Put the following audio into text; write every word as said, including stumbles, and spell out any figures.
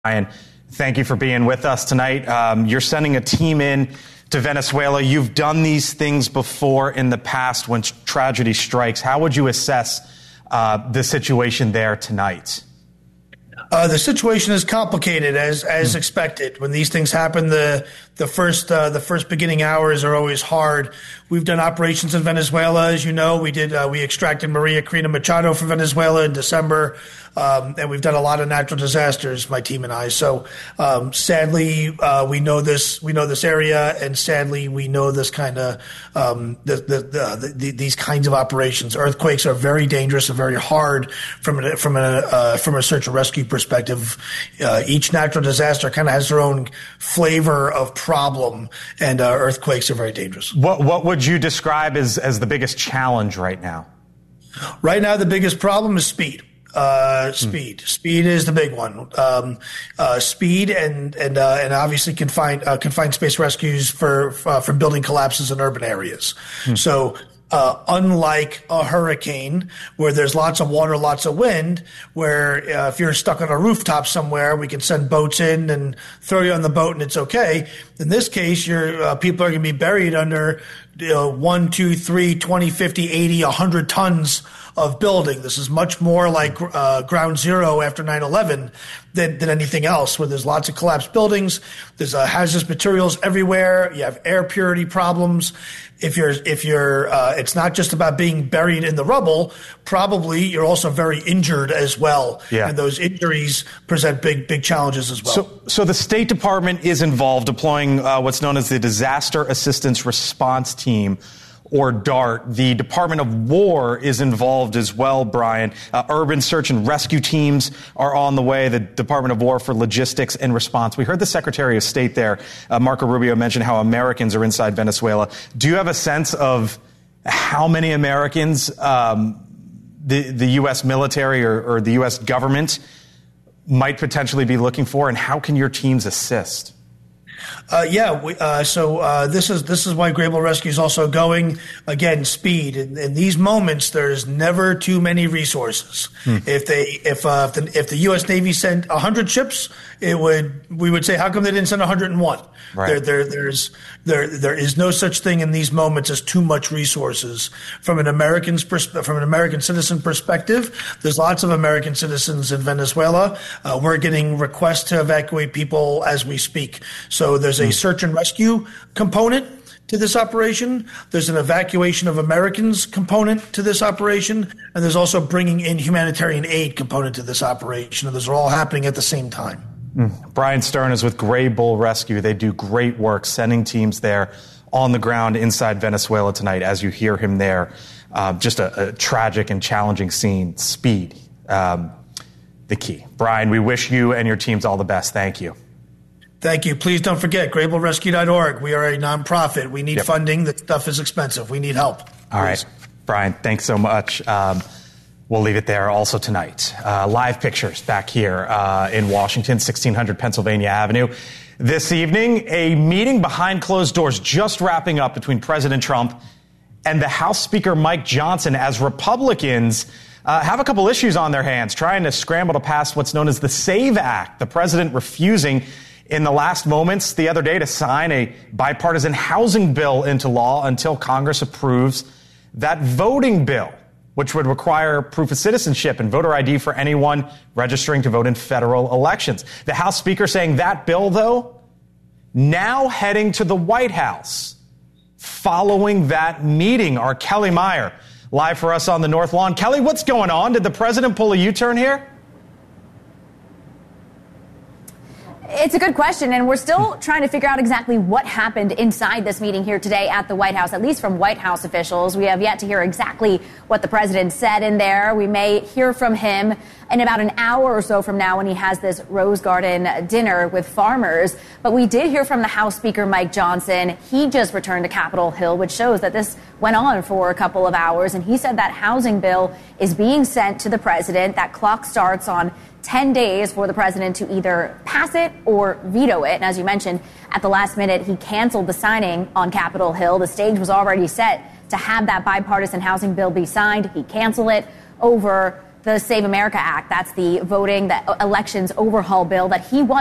Brian, thank you for being with us tonight. Um, you're sending a team in to Venezuela. You've done these things before in the past when tragedy strikes. How would you assess uh, the situation there tonight? Uh, the situation is complicated, as as expected. When these things happen, the the first uh, the first beginning hours are always hard. We've done operations in Venezuela, as you know. We did uh, we extracted Maria Corina Machado from Venezuela in December, um, and we've done a lot of natural disasters, my team and I. So um, sadly, uh, we know this we know this area, and sadly, we know this kind of um, the, the, the, the these kinds of operations. Earthquakes are very dangerous and very hard from a, from a uh, from a search and rescue perspective. Uh, each natural disaster kind of has their own flavor of problem, and uh, earthquakes are very dangerous. What what would you describe as as the biggest challenge right now? Right now, the biggest problem is speed. Uh, speed. Hmm. Speed is the big one. Um, uh, speed and and uh, and obviously confined uh, confined space rescues for uh, for building collapses in urban areas. Hmm. So. Uh, unlike a hurricane where there's lots of water, lots of wind, where uh, if you're stuck on a rooftop somewhere, we can send boats in and throw you on the boat and it's okay. In this case, your uh, people are going to be buried under you know, one, two, three, twenty, fifty, eighty, one hundred tons of building. This is much more like uh, ground zero after nine eleven than, than anything else, where there's lots of collapsed buildings. There's uh, hazardous materials everywhere. You have air purity problems. If you're, if you're, uh, it's not just about being buried in the rubble. Probably you're also very injured as well. Yeah. And those injuries present big, big challenges as well. So, so the State Department is involved deploying uh, what's known as the Disaster Assistance Response Team, or DART. The Department of War is involved as well, Brian. Uh, urban search and rescue teams are on the way. The Department of War for logistics and response. We heard the Secretary of State there, uh, Marco Rubio, mention how Americans are inside Venezuela. Do you have a sense of how many Americans um, the, the U S military or, or the U S government might potentially be looking for, and how can your teams assist? Uh, yeah, we, uh, so uh, this is this is why Grable Rescue is also going. Again, speed. In, in these moments, there's never too many resources. Hmm. If they if uh, if, the, if the U S Navy sent one hundred ships, it would we would say, how come they didn't send one hundred one? Right. There there there's there there is no such thing in these moments as too much resources. From an American's persp- from an American citizen perspective, there's lots of American citizens in Venezuela. Uh, we're getting requests to evacuate people as we speak. So there's a search and rescue component to this operation. There's an evacuation of Americans component to this operation. And there's also bringing in humanitarian aid component to this operation. And those are all happening at the same time. Mm. Brian Stern is with Gray Bull Rescue. They do great work sending teams there on the ground inside Venezuela tonight. As you hear him there, uh, just a, a tragic and challenging scene. Speed, um, the key. Brian, we wish you and your teams all the best. Thank you. Thank you. Please don't forget, grable rescue dot org. We are a nonprofit. We need yep. funding. The stuff is expensive. We need help. All Please. right. Brian, thanks so much. Um, we'll leave it there. Also tonight, uh, live pictures back here uh, in Washington, sixteen hundred Pennsylvania Avenue. This evening, a meeting behind closed doors just wrapping up between President Trump and the House Speaker Mike Johnson, as Republicans uh, have a couple issues on their hands, trying to scramble to pass what's known as the SAVE Act. The president refusing in the last moments the other day to sign a bipartisan housing bill into law until Congress approves that voting bill, which would require proof of citizenship and voter I D for anyone registering to vote in federal elections. The House Speaker saying that bill, though, now heading to the White House following that meeting. Our Kelly Meyer live for us on the North Lawn. Kelly, what's going on? Did the president pull a U-turn here? It's a good question, and we're still trying to figure out exactly what happened inside this meeting here today at the White House, at least from White House officials. We have yet to hear exactly what the president said in there. We may hear from him in about an hour or so from now when he has this Rose Garden dinner with farmers. But we did hear from the House Speaker, Mike Johnson. He just returned to Capitol Hill, which shows that this went on for a couple of hours. And he said that housing bill is being sent to the president. That clock starts on ten days for the president to either pass it or veto it. And as you mentioned, at the last minute, he canceled the signing on Capitol Hill. The stage was already set to have that bipartisan housing bill be signed. He canceled it over the Save America Act. That's the voting, the elections overhaul bill that he won.